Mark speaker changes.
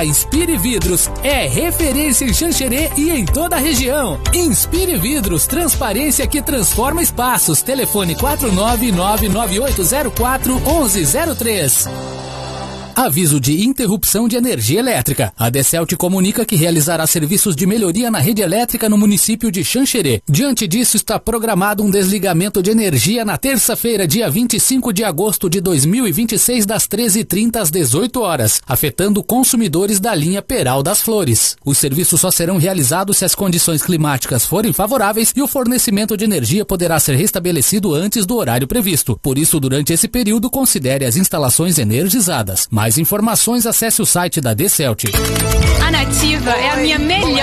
Speaker 1: A Inspire Vidros é referência em Xanxerê e em toda a região. Inspire Vidros, transparência que transforma espaços. Telefone 49998041103. Aviso de interrupção de energia elétrica. A Decel te comunica que realizará serviços de melhoria na rede elétrica no município de Xanxerê. Diante disso, está programado um desligamento de energia na terça-feira, dia 25 de agosto de 2026, das 13h30 às 18 horas, afetando consumidores da linha Peral das Flores. Os serviços só serão realizados se as condições climáticas forem favoráveis e o fornecimento de energia poderá ser restabelecido antes do horário previsto. Por isso, durante esse período, considere as instalações energizadas. Mais informações, acesse o site da Decelt.
Speaker 2: A Nativa é a minha melhor